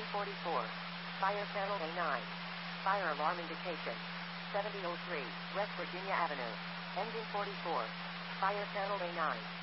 44. Fire channel A9. Fire alarm indication. 7003, West Virginia Avenue. Engine 44. Fire channel A9.